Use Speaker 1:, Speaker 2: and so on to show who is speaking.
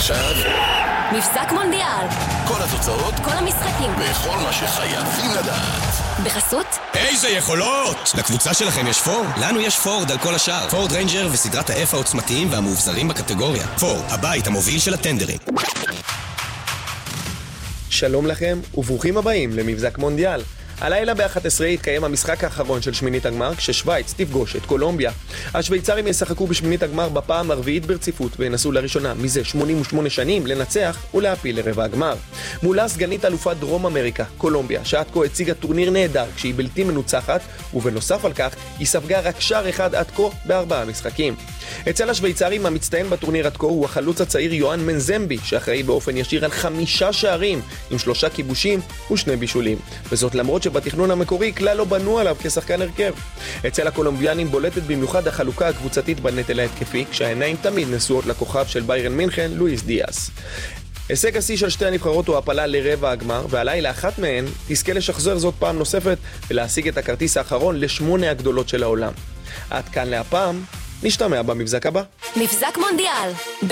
Speaker 1: ועכשיו
Speaker 2: מבזק מונדיאל.
Speaker 1: כל התוצאות,
Speaker 2: כל המשחקים.
Speaker 1: וכל מה שחייבים לדעת.
Speaker 2: בחסות?
Speaker 3: איזה יכולות! לקבוצה שלכם יש פורד? לנו יש פורד על כל השאר. פורד ריינג'ר וסדרת ה-F העוצמתיים והמאובזרים בקטגוריה. פורד, הבית המוביל של הטנדרים.
Speaker 4: שלום לכם וברוכים הבאים למבזק מונדיאל. הלילה ב-11 יתקיים המשחק האחרון של שמינית הגמר, כששוויץ תפגוש את קולומביה. השוויצרים ישחקו בשמינית הגמר בפעם הרביעית ברציפות, וינסו לראשונה מזה 88 שנים לנצח ולהפיל לרבע הגמר. מולה סגנית אלופת דרום אמריקה, קולומביה, שעד כה הציגה טורניר נהדר כשהיא בלתי מנוצחת, ובנוסף על כך היא ספגה רק שער אחד עד כה בארבעה משחקים. אצל השוויצרים המצטיין בטורניר עד כה הוא החלוץ הצעיר יואן מנזמבי, שאחראי באופן ישיר על 5 שערים עם 3 כיבושים ו2 בישולים, וזאת למרות שבתכנון המקורי כלל לא בנו עליו כשחקן הרכב. אצל הקולומביאנים בולטת במיוחד החלוקה הקבוצתית בנטל ההתקפי, כשהעיניים תמיד נשואות לכוכב של ביירן מינכן, לואיס דיאס. הישג השיא של שתי הנבחרות הוא הפלה לרבע הגמר, והלילה אחת מהן תזכה לשחזר זאת פעם נוספת ולהשיג את הכרטיס האחרון ל8 הגדולות של העולם. עד כאן להפעם, נשתמע במבזק הבא.
Speaker 2: מבזק מונדיאל.